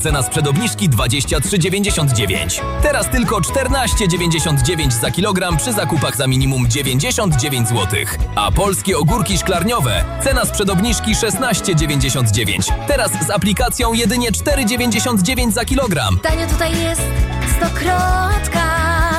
Cena sprzed obniżki 23,99. Teraz tylko 14,99 za kilogram przy zakupach za minimum 99 zł. A polskie ogórki szklarniowe. Cena sprzed obniżki 16,99. Teraz z aplikacją jedynie 4,99 za kilogram. Tanio tutaj jest Stokrotka.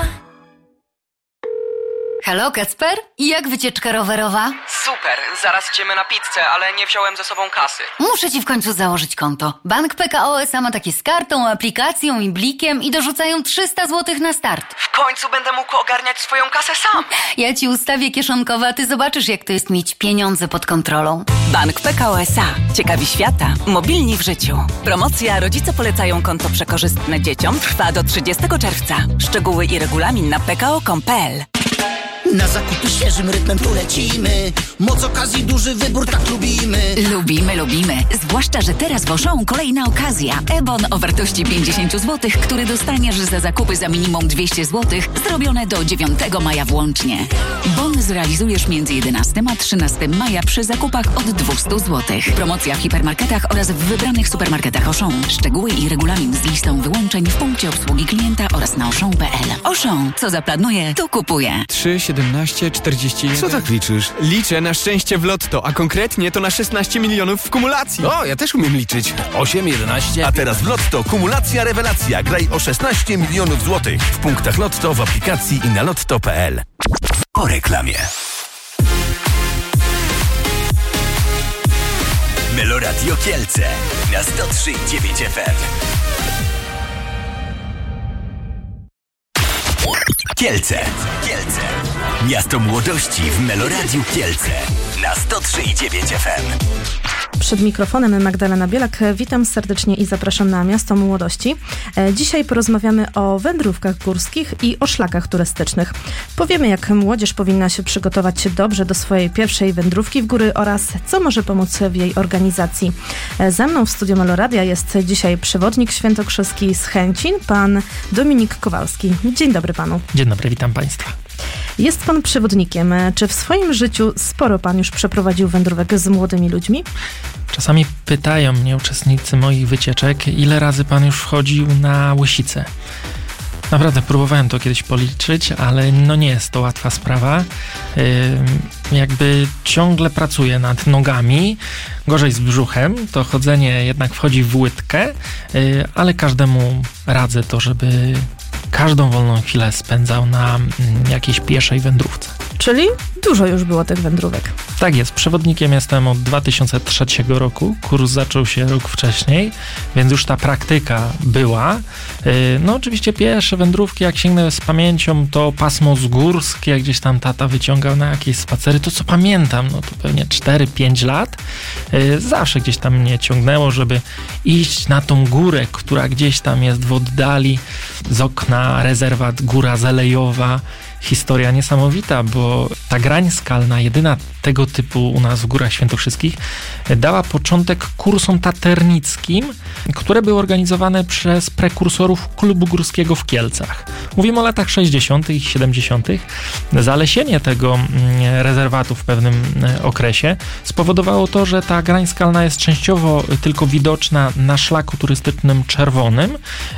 Halo, Kacper? Jak wycieczka rowerowa? Super, zaraz idziemy na pizzę, ale nie wziąłem ze sobą kasy. Muszę ci w końcu założyć konto. Bank PKO SA ma takie z kartą, aplikacją i blikiem i dorzucają 300 zł na start. W końcu będę mógł ogarniać swoją kasę sam. Ja ci ustawię kieszonkowe, a ty zobaczysz, jak to jest mieć pieniądze pod kontrolą. Bank PKO SA. Ciekawi świata. Mobilni w życiu. Promocja Rodzice polecają konto przekorzystne dzieciom trwa do 30 czerwca. Szczegóły i regulamin na pko.com.pl. Na zakupy świeżym rytmem polecimy. Moc okazji, duży wybór, tak lubimy. Lubimy. Zwłaszcza, że teraz w Auchan kolejna okazja. E-bon o wartości 50 zł, który dostaniesz za zakupy za minimum 200 zł, zrobione do 9 maja włącznie. Bon zrealizujesz między 11 a 13 maja przy zakupach od 200 zł. Promocja w hipermarketach oraz w wybranych supermarketach Auchan. Szczegóły i regulamin z listą wyłączeń w punkcie obsługi klienta oraz na auchan.pl. Auchan, co zaplanuje, to kupuje. 17, 41... Co tak liczysz? Liczę na szczęście w lotto, a konkretnie to na 16 milionów w kumulacji. O, ja też umiem liczyć. 8, 11... A teraz w Lotto kumulacja rewelacja. Graj o 16 milionów złotych. W punktach Lotto, w aplikacji i na lotto.pl. Po reklamie. Meloradio Kielce na 103,9 FM. Kielce. Miasto młodości w Meloradiu Kielce na 103,9 FM. Przed mikrofonem Magdalena Bielak. Witam serdecznie i zapraszam na Miasto Młodości. Dzisiaj porozmawiamy o wędrówkach górskich i o szlakach turystycznych. Powiemy, jak młodzież powinna się przygotować dobrze do swojej pierwszej wędrówki w góry oraz co może pomóc w jej organizacji. Ze mną w studiu Meloradia jest dzisiaj przewodnik świętokrzyski z Chęcin, pan Dominik Kowalski. Dzień dobry panu. Dzień dobry, witam państwa. Jest pan przewodnikiem. Czy w swoim życiu sporo pan już przeprowadził wędrówek z młodymi ludźmi? Czasami pytają mnie uczestnicy moich wycieczek, ile razy pan już wchodził na Łysicę. Naprawdę próbowałem to kiedyś policzyć, ale no nie jest to łatwa sprawa. Jakby ciągle pracuję nad nogami, gorzej z brzuchem, to chodzenie jednak wchodzi w łydkę, ale każdemu radzę to, żeby każdą wolną chwilę spędzał na jakiejś pieszej wędrówce. Czyli dużo już było tych wędrówek. Tak jest, przewodnikiem jestem od 2003 roku, kurs zaczął się rok wcześniej, więc już ta praktyka była. No oczywiście pierwsze wędrówki, jak sięgnę z pamięcią, to pasmo zgórskie, gdzieś tam tata wyciągał na jakieś spacery, to co pamiętam, no to pewnie 4-5 lat. Zawsze gdzieś tam mnie ciągnęło, żeby iść na tą górę, która gdzieś tam jest w oddali, z okna rezerwat Góra Zelejowa. Historia niesamowita, bo ta grań skalna, jedyna tego typu u nas w Górach Świętokrzyskich, dała początek kursom taternickim, które były organizowane przez prekursorów Klubu Górskiego w Kielcach. Mówimy o latach 60. i 70. Zalesienie tego rezerwatu w pewnym okresie spowodowało to, że ta grań skalna jest częściowo tylko widoczna na szlaku turystycznym czerwonym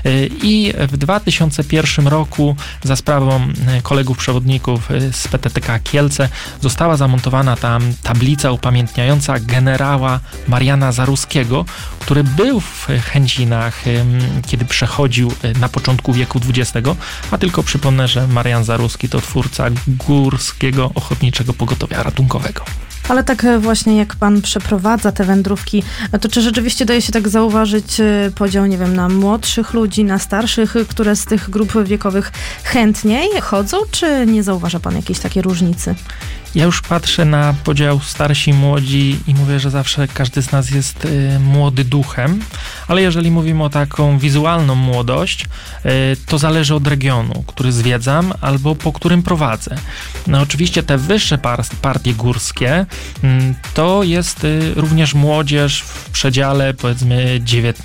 i w 2001 roku za sprawą kolegów przewodników z PTTK Kielce została zamontowana tam tablica upamiętniająca generała Mariana Zaruskiego, który był w Chęcinach, kiedy przechodził na początku wieku XX, a tylko przypomnę, że Marian Zaruski to twórca Górskiego Ochotniczego Pogotowia Ratunkowego. Ale tak właśnie jak pan przeprowadza te wędrówki, to czy rzeczywiście daje się tak zauważyć podział, nie wiem, na młodszych ludzi, na starszych, które z tych grup wiekowych chętniej chodzą, czy nie zauważa pan jakiejś takiej różnicy? Ja już patrzę na podział starsi i młodzi i mówię, że zawsze każdy z nas jest młody duchem, ale jeżeli mówimy o taką wizualną młodość, to zależy od regionu, który zwiedzam albo po którym prowadzę. No oczywiście te wyższe partie górskie to jest również młodzież w przedziale powiedzmy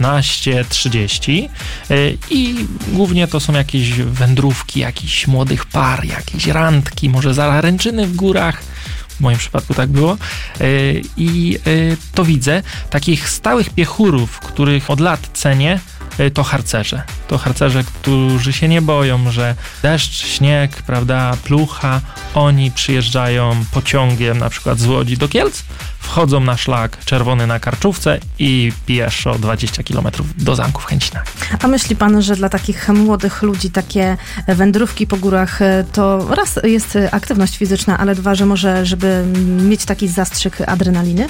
19-30 i głównie to są jakieś wędrówki jakichś młodych par, jakieś randki, może zaręczyny w górach. W moim przypadku tak było. I to widzę. Takich stałych piechurów, których od lat cenię, to harcerze. To harcerze, którzy się nie boją, że deszcz, śnieg, prawda, plucha, oni przyjeżdżają pociągiem na przykład z Łodzi do Kielc, wchodzą na szlak czerwony na Karczówce i pieszo 20 km do zamku w Chęcinach. A myśli pan, że dla takich młodych ludzi takie wędrówki po górach to raz jest aktywność fizyczna, ale dwa, że może, żeby mieć taki zastrzyk adrenaliny?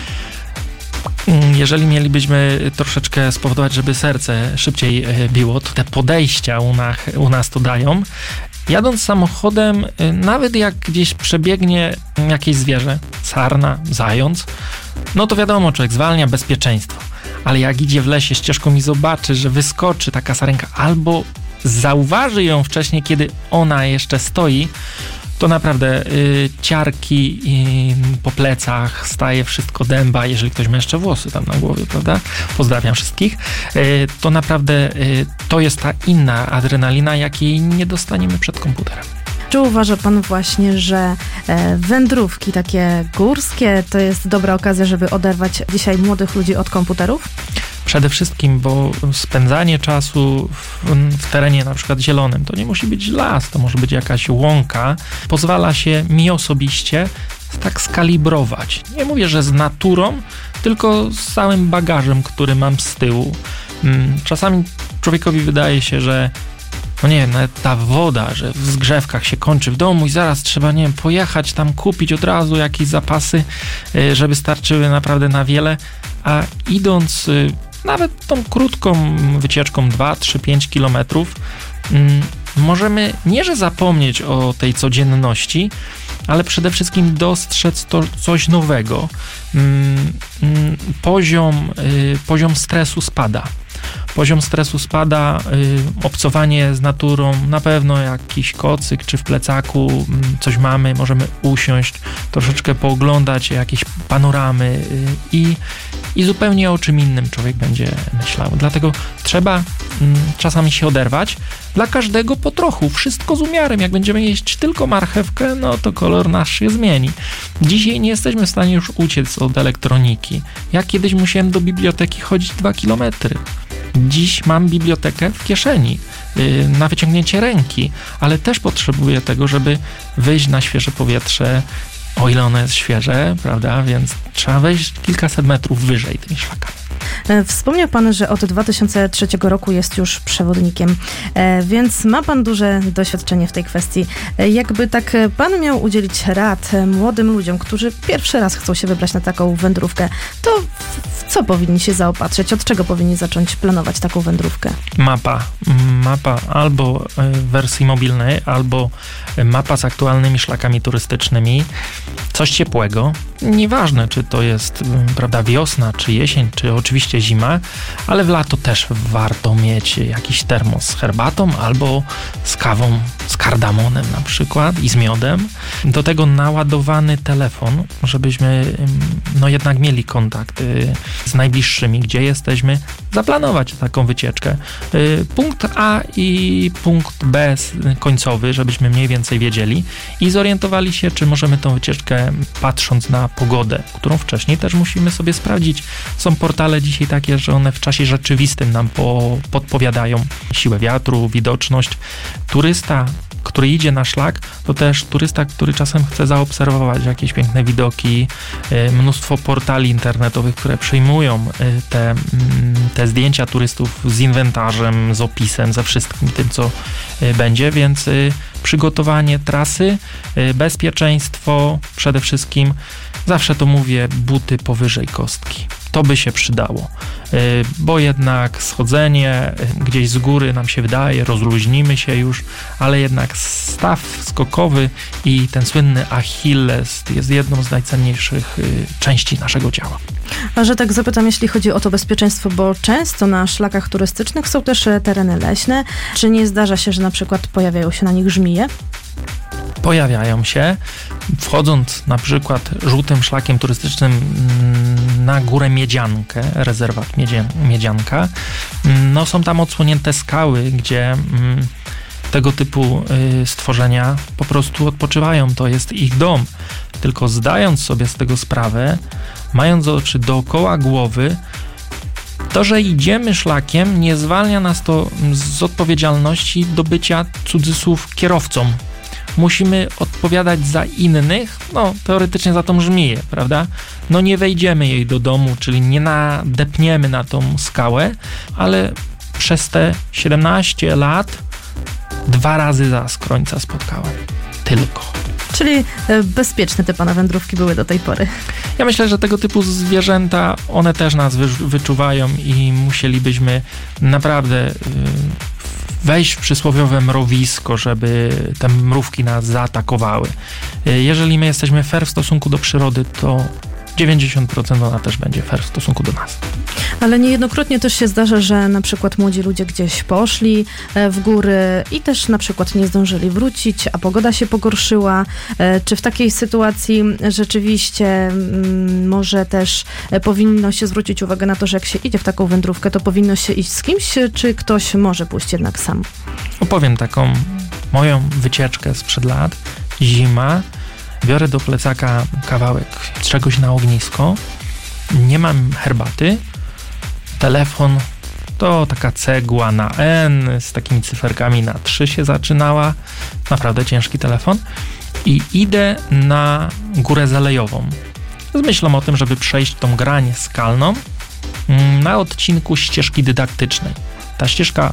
Jeżeli mielibyśmy troszeczkę spowodować, żeby serce szybciej biło, to te podejścia u nas to dają. Jadąc samochodem, nawet jak gdzieś przebiegnie jakieś zwierzę, sarna, zając, no to wiadomo, człowiek zwalnia, bezpieczeństwo. Ale jak idzie w lesie ścieżką i zobaczy, że wyskoczy taka sarenka, albo zauważy ją wcześniej, kiedy ona jeszcze stoi, to naprawdę ciarki po plecach, staje wszystko dęba, jeżeli ktoś ma jeszcze włosy tam na głowie, prawda? Pozdrawiam wszystkich. To naprawdę to jest ta inna adrenalina, jakiej nie dostaniemy przed komputerem. Czy uważa pan właśnie, że wędrówki takie górskie to jest dobra okazja, żeby oderwać dzisiaj młodych ludzi od komputerów? Przede wszystkim, bo spędzanie czasu w terenie na przykład zielonym, to nie musi być las, to może być jakaś łąka, pozwala się mi osobiście tak skalibrować. Nie mówię, że z naturą, tylko z całym bagażem, który mam z tyłu. Czasami człowiekowi wydaje się, że no nie wiem, nawet ta woda, że w zgrzewkach się kończy w domu i zaraz trzeba, nie wiem, pojechać tam, kupić od razu jakieś zapasy, żeby starczyły naprawdę na wiele, a idąc nawet tą krótką wycieczką 2, 3, 5 kilometrów możemy nie, że zapomnieć o tej codzienności, ale przede wszystkim dostrzec to coś nowego. Poziom stresu spada. Poziom stresu spada, obcowanie z naturą, na pewno jakiś kocyk, czy w plecaku coś mamy, możemy usiąść, troszeczkę pooglądać jakieś panoramy i zupełnie o czym innym człowiek będzie myślał. Dlatego trzeba czasami się oderwać. Dla każdego po trochu, wszystko z umiarem. Jak będziemy jeść tylko marchewkę, no to kolor nasz się zmieni. Dzisiaj nie jesteśmy w stanie już uciec od elektroniki. Ja kiedyś musiałem do biblioteki chodzić 2 kilometry. Dziś mam bibliotekę w kieszeni, na wyciągnięcie ręki, ale też potrzebuję tego, żeby wyjść na świeże powietrze, o ile ono jest świeże, prawda, więc trzeba wejść kilkaset metrów wyżej tymi szlakami. Wspomniał pan, że od 2003 roku jest już przewodnikiem, więc ma pan duże doświadczenie w tej kwestii. Jakby tak pan miał udzielić rad młodym ludziom, którzy pierwszy raz chcą się wybrać na taką wędrówkę, to w co powinni się zaopatrzyć? Od czego powinni zacząć planować taką wędrówkę? Mapa albo w wersji mobilnej, albo mapa z aktualnymi szlakami turystycznymi. Coś ciepłego. Nieważne, czy to jest, prawda, wiosna, czy jesień, czy oczywiście zima, ale w lato też warto mieć jakiś termos z herbatą albo z kawą, z kardamonem na przykład i z miodem. Do tego naładowany telefon, żebyśmy no jednak mieli kontakt z najbliższymi, gdzie jesteśmy, zaplanować taką wycieczkę. Punkt A i punkt B końcowy, żebyśmy mniej więcej wiedzieli i zorientowali się, czy możemy tą wycieczkę, patrząc na pogodę, którą wcześniej też musimy sobie sprawdzić. Są portale dzisiaj takie, że one w czasie rzeczywistym nam podpowiadają siłę wiatru, widoczność. Turysta, który idzie na szlak, to też turysta, który czasem chce zaobserwować jakieś piękne widoki, mnóstwo portali internetowych, które przyjmują te zdjęcia turystów z inwentarzem, z opisem, ze wszystkim tym, co będzie, więc przygotowanie trasy, bezpieczeństwo przede wszystkim. Zawsze to mówię, buty powyżej kostki. To by się przydało, bo jednak schodzenie gdzieś z góry nam się wydaje, rozluźnimy się już, ale jednak staw skokowy i ten słynny Achilles jest jedną z najcenniejszych części naszego ciała. A że tak zapytam, jeśli chodzi o to bezpieczeństwo, bo często na szlakach turystycznych są też tereny leśne. Czy nie zdarza się, że na przykład pojawiają się na nich żmije? Pojawiają się. Wchodząc na przykład żółtym szlakiem turystycznym na górę Miedziankę, rezerwat Miedzianka, no są tam odsłonięte skały, gdzie tego typu stworzenia po prostu odpoczywają. To jest ich dom. Tylko zdając sobie z tego sprawę, mając oczy dookoła głowy, To, że idziemy szlakiem, nie zwalnia nas to z odpowiedzialności do bycia, cudzysłów, kierowcą. Musimy odpowiadać za innych, teoretycznie za tą żmiję, prawda? Nie wejdziemy jej do domu, czyli nie nadepniemy na tą skałę, ale przez te 17 lat 2 razy za skrońca spotkałem. Tylko. Czyli bezpieczne te pana wędrówki były do tej pory. Ja myślę, że tego typu zwierzęta, one też nas wyczuwają i musielibyśmy naprawdę wejść w przysłowiowe mrowisko, żeby te mrówki nas zaatakowały. Jeżeli my jesteśmy fair w stosunku do przyrody, to 90% ona też będzie fair w stosunku do nas. Ale niejednokrotnie też się zdarza, że na przykład młodzi ludzie gdzieś poszli w góry i też na przykład nie zdążyli wrócić, a pogoda się pogorszyła. Czy w takiej sytuacji rzeczywiście może też powinno się zwrócić uwagę na to, że jak się idzie w taką wędrówkę, to powinno się iść z kimś, czy ktoś może pójść jednak sam? Opowiem taką moją wycieczkę sprzed lat. Zima. Biorę do plecaka kawałek czegoś na ognisko, nie mam herbaty, telefon to taka cegła na N z takimi cyferkami na 3 się zaczynała, naprawdę ciężki telefon i idę na Górę Zelejową z myślą o tym, żeby przejść tą grań skalną na odcinku ścieżki dydaktycznej. Ta ścieżka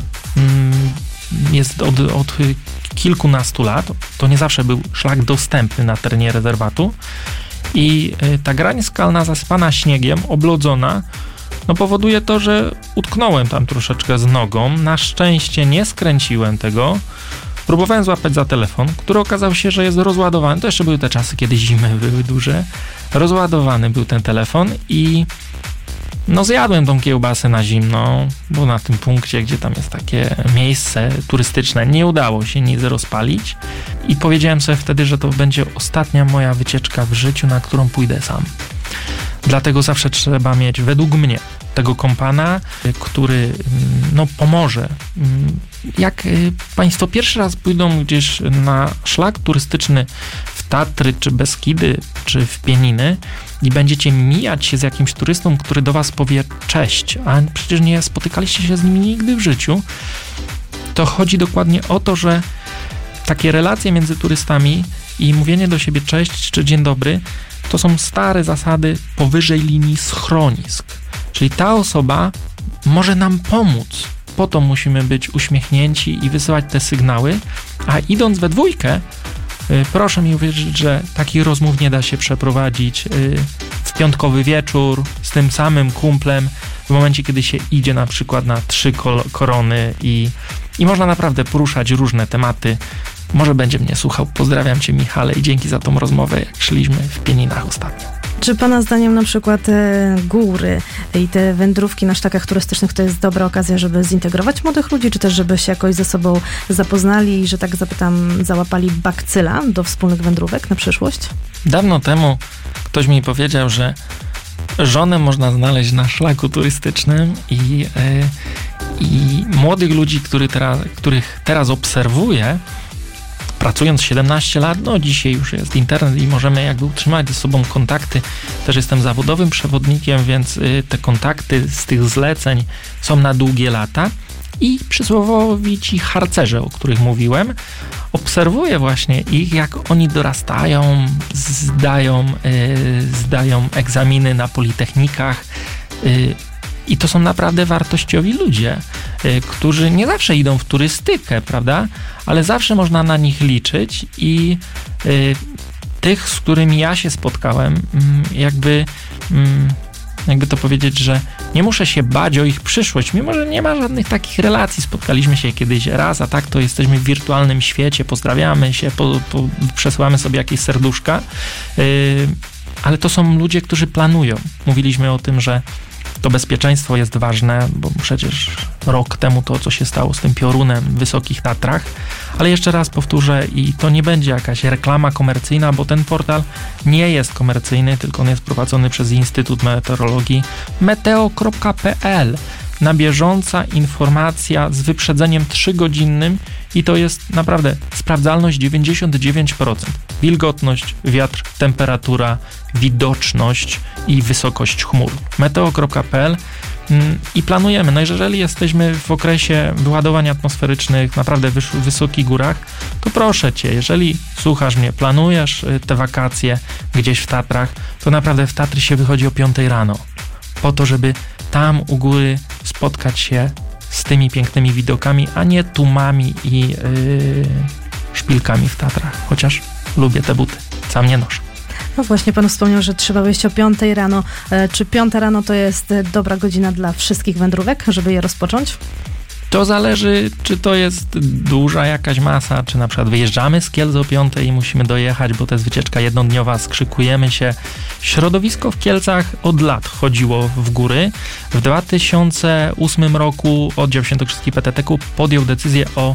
jest od kilkunastu lat, to nie zawsze był szlak dostępny na terenie rezerwatu i ta grań skalna zasypana śniegiem, oblodzona, powoduje to, że utknąłem tam troszeczkę z nogą. Na szczęście nie skręciłem tego. Próbowałem złapać za telefon, który okazał się, że jest rozładowany. To jeszcze były te czasy, kiedy zimy były duże. Rozładowany był ten telefon i zjadłem tą kiełbasę na zimno, bo na tym punkcie, gdzie tam jest takie miejsce turystyczne, nie udało się nic rozpalić i powiedziałem sobie wtedy, że to będzie ostatnia moja wycieczka w życiu, na którą pójdę sam. Dlatego zawsze trzeba mieć, według mnie, tego kompana, który pomoże. Jak Państwo pierwszy raz pójdą gdzieś na szlak turystyczny w Tatry, czy Beskidy, czy w Pieniny i będziecie mijać się z jakimś turystą, który do Was powie cześć, a przecież nie spotykaliście się z nimi nigdy w życiu, to chodzi dokładnie o to, że takie relacje między turystami i mówienie do siebie cześć czy dzień dobry to są stare zasady powyżej linii schronisk. Czyli ta osoba może nam pomóc. Po to musimy być uśmiechnięci i wysyłać te sygnały, a idąc we dwójkę, proszę mi uwierzyć, że takich rozmów nie da się przeprowadzić w piątkowy wieczór z tym samym kumplem, w momencie, kiedy się idzie na przykład na 3 korony i można naprawdę poruszać różne tematy. Może będzie mnie słuchał. Pozdrawiam Cię, Michale, i dzięki za tą rozmowę, jak szliśmy w Pieninach ostatnio. Czy Pana zdaniem na przykład góry i te wędrówki na szlakach turystycznych to jest dobra okazja, żeby zintegrować młodych ludzi, czy też żeby się jakoś ze sobą zapoznali i, że tak zapytam, załapali bakcyla do wspólnych wędrówek na przyszłość? Dawno temu ktoś mi powiedział, że żonę można znaleźć na szlaku turystycznym i młodych ludzi, których teraz obserwuję, pracując 17 lat, dzisiaj już jest internet i możemy jakby utrzymać ze sobą kontakty. Też jestem zawodowym przewodnikiem, więc te kontakty z tych zleceń są na długie lata i przysłowiowi ci harcerze, o których mówiłem, obserwuję właśnie ich, jak oni dorastają, zdają egzaminy na politechnikach i to są naprawdę wartościowi ludzie, którzy nie zawsze idą w turystykę, prawda? Ale zawsze można na nich liczyć i tych, z którymi ja się spotkałem, jakby to powiedzieć, że nie muszę się bać o ich przyszłość, mimo że nie ma żadnych takich relacji. Spotkaliśmy się kiedyś raz, a tak to jesteśmy w wirtualnym świecie, pozdrawiamy się, przesyłamy sobie jakieś serduszka, ale to są ludzie, którzy planują. Mówiliśmy o tym, że to bezpieczeństwo jest ważne, bo przecież rok temu to, co się stało z tym piorunem w Wysokich Tatrach, ale jeszcze raz powtórzę i to nie będzie jakaś reklama komercyjna, bo ten portal nie jest komercyjny, tylko on jest prowadzony przez Instytut Meteorologii meteo.pl. na bieżąca informacja z wyprzedzeniem 3-godzinnym i to jest naprawdę sprawdzalność 99%. Wilgotność, wiatr, temperatura, widoczność i wysokość chmur. Meteo.pl i planujemy. No jeżeli jesteśmy w okresie wyładowań atmosferycznych, naprawdę w wysokich górach, to proszę Cię, jeżeli słuchasz mnie, planujesz te wakacje gdzieś w Tatrach, to naprawdę w Tatry się wychodzi o 5 rano. Po to, żeby tam u góry spotkać się z tymi pięknymi widokami, a nie tłumami i szpilkami w Tatrach. Chociaż lubię te buty. Sam nie noszę. No właśnie, pan wspomniał, że trzeba wyjść o 5 rano. Czy 5 rano to jest dobra godzina dla wszystkich wędrówek, żeby je rozpocząć? To zależy, czy to jest duża jakaś masa, czy na przykład wyjeżdżamy z Kielc o 5 i musimy dojechać, bo to jest wycieczka jednodniowa, skrzykujemy się. Środowisko w Kielcach od lat chodziło w góry. W 2008 roku oddział świętokrzyski PTT-ku podjął decyzję o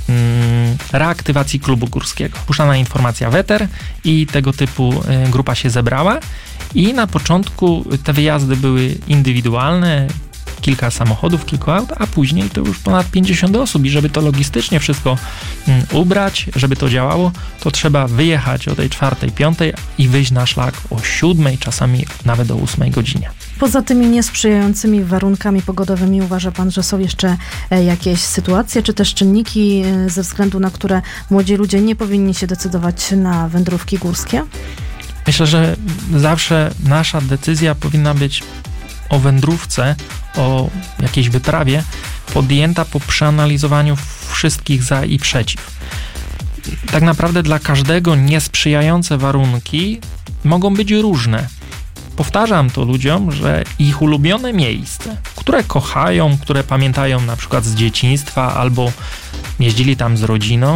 reaktywacji klubu górskiego. Puszczana informacja w eter i tego typu grupa się zebrała i na początku te wyjazdy były indywidualne, kilka samochodów, kilka aut, a później to już ponad 50 osób i żeby to logistycznie wszystko ubrać, żeby to działało, to trzeba wyjechać o tej 4, 5 i wyjść na szlak o 7, czasami nawet o 8 godzinie. Poza tymi niesprzyjającymi warunkami pogodowymi uważa pan, że są jeszcze jakieś sytuacje, czy też czynniki, ze względu na które młodzi ludzie nie powinni się decydować na wędrówki górskie? Myślę, że zawsze nasza decyzja powinna być o wędrówce, o jakiejś wyprawie podjęta po przeanalizowaniu wszystkich za i przeciw. Tak naprawdę dla każdego niesprzyjające warunki mogą być różne. Powtarzam to ludziom, że ich ulubione miejsce, które kochają, które pamiętają na przykład z dzieciństwa albo jeździli tam z rodziną,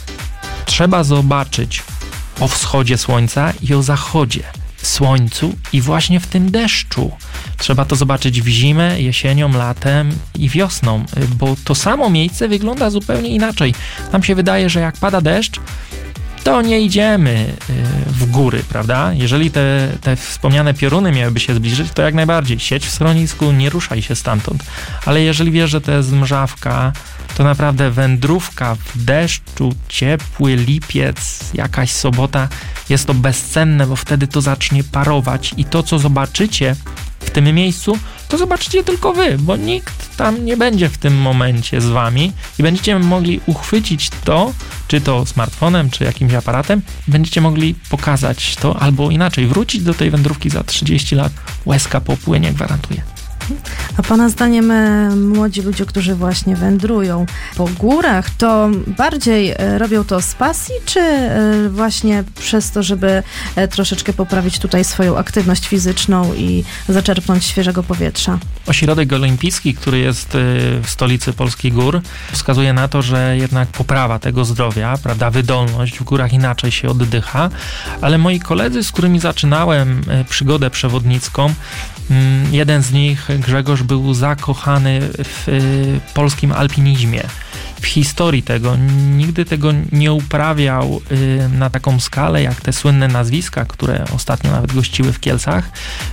trzeba zobaczyć o wschodzie słońca i o zachodzie słońcu i właśnie w tym deszczu. Trzeba to zobaczyć w zimę, jesienią, latem i wiosną, bo to samo miejsce wygląda zupełnie inaczej. Nam się wydaje, że jak pada deszcz, to nie idziemy w góry, prawda? Jeżeli te wspomniane pioruny miałyby się zbliżyć, to jak najbardziej siedź w schronisku, nie ruszaj się stamtąd. Ale jeżeli wiesz, że to jest mrzawka, to naprawdę wędrówka w deszczu, ciepły lipiec, jakaś sobota, jest to bezcenne, bo wtedy to zacznie parować i to, co zobaczycie w tym miejscu, to zobaczycie tylko wy, bo nikt tam nie będzie w tym momencie z wami i będziecie mogli uchwycić to, czy to smartfonem, czy jakimś aparatem i będziecie mogli pokazać to, albo inaczej, wrócić do tej wędrówki za 30 lat, łezka popłynie, gwarantuję. A pana zdaniem młodzi ludzie, którzy właśnie wędrują po górach, to bardziej robią to z pasji, czy właśnie przez to, żeby troszeczkę poprawić tutaj swoją aktywność fizyczną i zaczerpnąć świeżego powietrza? Ośrodek olimpijski, który jest w stolicy polskich gór, wskazuje na to, że jednak poprawa tego zdrowia, prawda, wydolność, w górach inaczej się oddycha, ale moi koledzy, z którymi zaczynałem przygodę przewodnicką, jeden z nich, Grzegorz, był zakochany w polskim alpinizmie, w historii tego. Nigdy tego nie uprawiał na taką skalę, jak te słynne nazwiska, które ostatnio nawet gościły w Kielcach.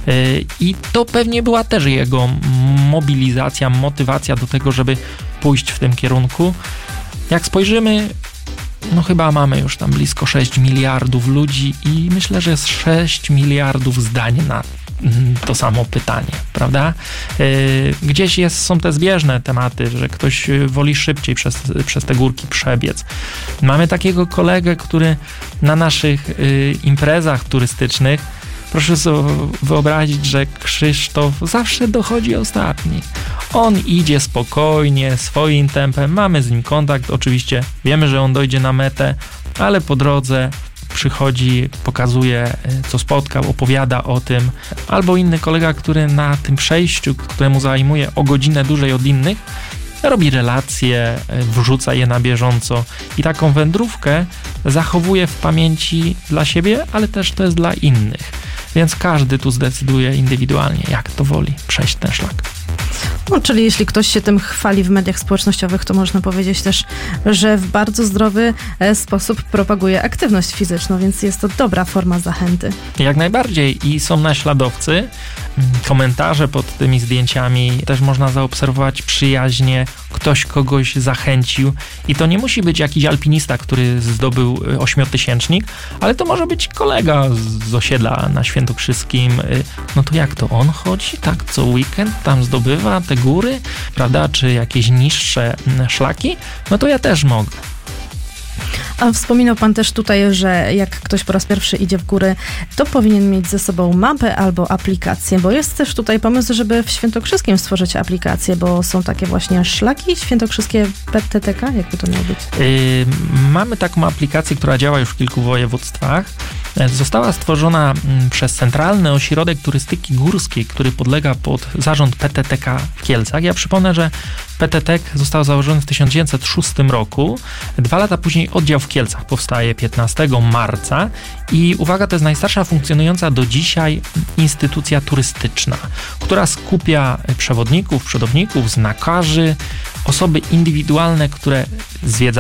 I to pewnie była też jego mobilizacja, motywacja do tego, żeby pójść w tym kierunku. Jak spojrzymy, no chyba mamy już tam blisko 6 miliardów ludzi i myślę, że jest 6 miliardów zdań na to samo pytanie, prawda? Gdzieś są te zbieżne tematy, że ktoś woli szybciej przez te górki przebiec. Mamy takiego kolegę, który na naszych imprezach turystycznych, proszę sobie wyobrazić, że Krzysztof zawsze dochodzi ostatni. On idzie spokojnie, swoim tempem, mamy z nim kontakt, oczywiście wiemy, że on dojdzie na metę, ale po drodze przychodzi, pokazuje, co spotkał, opowiada o tym. Albo inny kolega, który na tym przejściu, któremu zajmuje o godzinę dłużej od innych, robi relacje, wrzuca je na bieżąco i taką wędrówkę zachowuje w pamięci dla siebie, ale też to jest dla innych. Więc każdy tu zdecyduje indywidualnie, jak to woli przejść ten szlak. No, czyli jeśli ktoś się tym chwali w mediach społecznościowych, to można powiedzieć też, że w bardzo zdrowy sposób propaguje aktywność fizyczną, więc jest to dobra forma zachęty. Jak najbardziej i są naśladowcy. Komentarze pod tymi zdjęciami też można zaobserwować przyjaźnie, ktoś kogoś zachęcił i to nie musi być jakiś alpinista, który zdobył 8-tysięcznik, ale to może być kolega z osiedla na Świętokrzyskim. No to jak to on chodzi? Tak, co weekend tam zdobywa te góry, prawda, czy jakieś niższe szlaki? No to ja też mogę. A wspominał pan też tutaj, że jak ktoś po raz pierwszy idzie w góry, to powinien mieć ze sobą mapę albo aplikację, bo jest też tutaj pomysł, żeby w Świętokrzyskiem stworzyć aplikację, bo są takie właśnie szlaki świętokrzyskie PTTK, jakby to miało być? Mamy taką aplikację, która działa już w kilku województwach. Została stworzona przez Centralny Ośrodek Turystyki Górskiej, który podlega pod zarząd PTTK w Kielcach. Ja przypomnę, że PTTK został założony w 1906 roku. 2 lata później oddział w Kielcach powstaje 15 marca i uwaga, to jest najstarsza funkcjonująca do dzisiaj instytucja turystyczna, która skupia przewodników, przodowników, znakarzy, osoby indywidualne, które zwiedzają